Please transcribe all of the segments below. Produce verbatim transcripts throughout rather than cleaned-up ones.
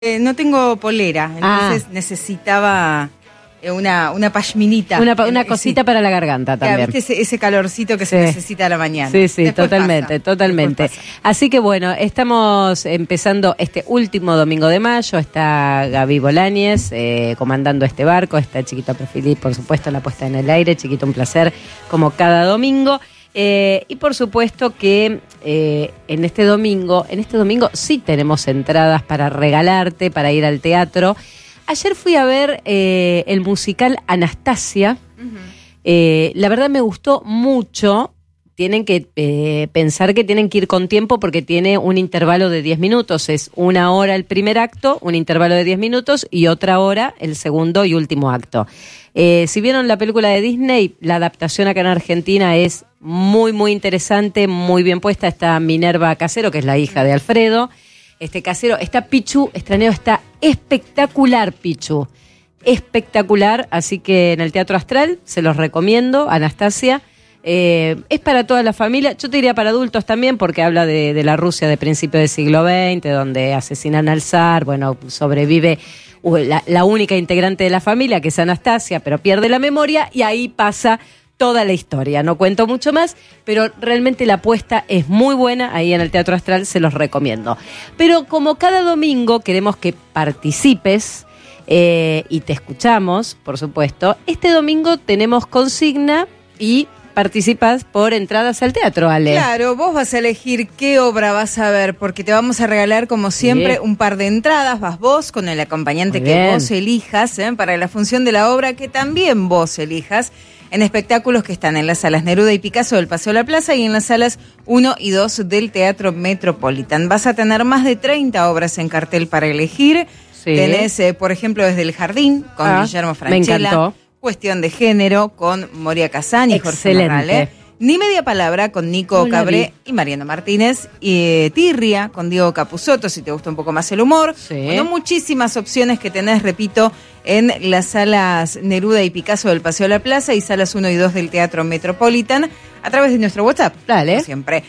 Eh, no tengo polera, entonces Ah. necesitaba eh, una, una pashminita. Una, pa- una Eh, cosita sí. para la garganta Claro, también. ¿viste ese, ese calorcito que Sí. se necesita a la mañana? Sí, sí, Después totalmente, pasa. totalmente. Después pasa. Así que bueno, estamos empezando este último domingo de mayo. Está Gaby Bolañez eh, comandando este barco. Está Chiquito Profili, por supuesto, la puesta en el aire. Chiquito, un placer, como cada domingo. Eh, y por supuesto que eh, en este domingo, en este domingo sí tenemos entradas para regalarte, para ir al teatro. Ayer fui a ver eh, el musical Anastasia. Uh-huh. Eh, la verdad me gustó mucho. Tienen que eh, pensar que tienen que ir con tiempo porque tiene un intervalo de diez minutos. Es una hora el primer acto, un intervalo de diez minutos y otra hora el segundo y último acto. Eh, si vieron la película de Disney, la adaptación acá en Argentina es muy, muy interesante, muy bien puesta. Está Minerva Casero, que es la hija de Alfredo. Este Casero, está Pichu, Estraneo, está espectacular, Pichu. Espectacular, así que en el Teatro Astral se los recomiendo, Anastasia. Eh, es para toda la familia, yo te diría para adultos también, porque habla de, de la Rusia de principios del siglo veinte, donde asesinan al zar, bueno, sobrevive uh, la, la única integrante de la familia, que es Anastasia, pero pierde la memoria y ahí pasa toda la historia. No cuento mucho más, pero realmente la apuesta es muy buena, ahí en el Teatro Astral se los recomiendo. Pero como cada domingo queremos que participes, eh, y te escuchamos, por supuesto, este domingo tenemos consigna y participas por entradas al teatro, Ale. Claro, vos vas a elegir qué obra vas a ver, porque te vamos a regalar, como siempre, Bien. un par de entradas. Vas vos con el acompañante Muy que bien. vos elijas, ¿eh? Para la función de la obra que también vos elijas, en espectáculos que están en las salas Neruda y Picasso del Paseo de la Plaza y en las salas uno y dos del Teatro Metropolitan. Vas a tener más de treinta obras en cartel para elegir. Sí. Tenés, eh, por ejemplo, Desde el Jardín, con Ah, Guillermo me Francella. encantó. Cuestión de Género, con Moria Kazan y Jorge Excelente. Morales. Ni Media Palabra, con Nico No la Cabré y Mariano Martínez. Y eh, Tirria, con Diego Capusotto, si te gusta un poco más el humor. Sí. Bueno, muchísimas opciones que tenés, repito, en las salas Neruda y Picasso del Paseo de la Plaza y salas uno y dos del Teatro Metropolitan, a través de nuestro WhatsApp. Dale. Como siempre.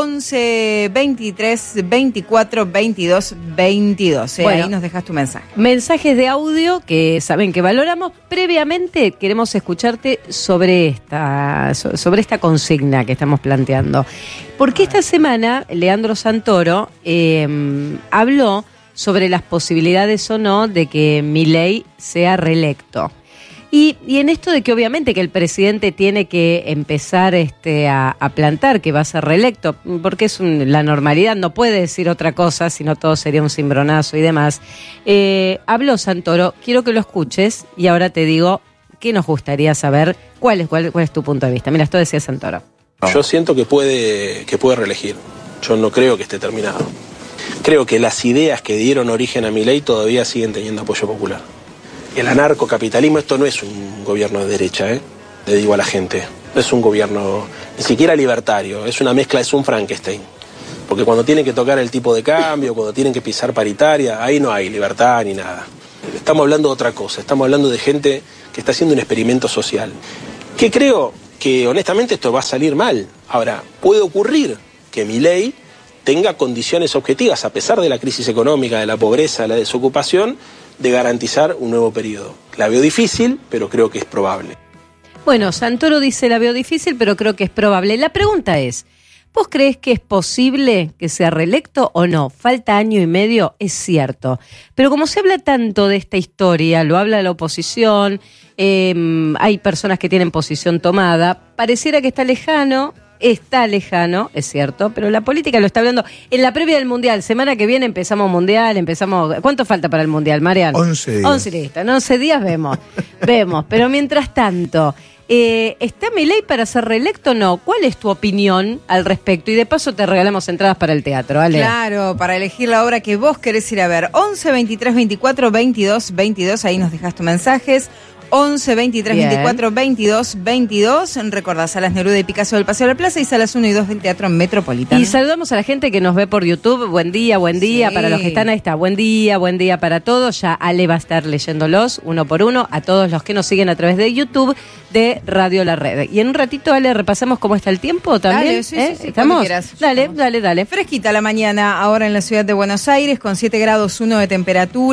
once, veintitrés, veinticuatro, veintidós, veintidós. Eh, Bueno. ahí nos dejas tu mensaje. Mensajes de audio que saben que valoramos. Previamente queremos escucharte sobre esta, so- sobre esta consigna que estamos planteando. Porque esta semana Leandro Santoro eh, habló sobre las posibilidades o no de que Milei sea reelecto. Y, y en esto de que obviamente que el presidente tiene que empezar este, a, a plantar que va a ser reelecto, porque es un- la normalidad, no puede decir otra cosa, sino todo sería un cimbronazo y demás. Eh, habló Santoro, quiero que lo escuches y ahora te digo qué nos gustaría saber, cuál es, cuál, cuál es tu punto de vista. Mira, esto decía Santoro. Yo siento que puede, que puede reelegir. Yo no creo que esté terminado. Creo que las ideas que dieron origen a Milei todavía siguen teniendo apoyo popular. El anarcocapitalismo, esto no es un gobierno de derecha, ¿eh? Le digo a la gente. No es un gobierno ni siquiera libertario, es una mezcla, es un Frankenstein. Porque cuando tienen que tocar el tipo de cambio, cuando tienen que pisar paritaria, ahí no hay libertad ni nada. Estamos hablando de otra cosa, estamos hablando de gente que está haciendo un experimento social. Que creo que honestamente esto va a salir mal. Ahora, puede ocurrir que Milei tenga condiciones objetivas, a pesar de la crisis económica, de la pobreza, de la desocupación, de garantizar un nuevo periodo. La veo difícil, pero creo que es probable. Bueno, Santoro dice la veo difícil, pero creo que es probable. La pregunta es, ¿vos creés que es posible que sea reelecto o no? Falta año y medio, es cierto. Pero como se habla tanto de esta historia, lo habla la oposición, eh, hay personas que tienen posición tomada, pareciera que está lejano. Está lejano, es cierto, pero la política lo está hablando. En la previa del Mundial, semana que viene empezamos Mundial, empezamos... ¿Cuánto falta para el Mundial, Mariano? once días. once listas, en once días vemos, vemos. Pero mientras tanto, eh, ¿está Milei para ser reelecto o no? ¿Cuál es tu opinión al respecto? Y de paso te regalamos entradas para el teatro, ¿vale? Claro, para elegir la obra que vos querés ir a ver. once, veintitrés, veinticuatro, veintidós, veintidós, ahí nos dejas tus mensajes. once, veintitrés, Bien. veinticuatro, veintidós, veintidós. Recordá, Salas Neruda y Picasso del Paseo de la Plaza y Salas uno y dos del Teatro Metropolitano. Y saludamos a la gente que nos ve por YouTube. Buen día, buen día. Sí. Para los que están ahí está. Buen día, buen día para todos. Ya Ale va a estar leyéndolos uno por uno. A todos los que nos siguen a través de YouTube de Radio La Red. Y en un ratito, Ale, repasamos cómo está el tiempo también. Dale, sí, ¿Eh? sí, sí, ¿Estamos? cuando quieras. Dale, Estamos. dale, dale. Fresquita la mañana ahora en la ciudad de Buenos Aires con siete grados uno de temperatura.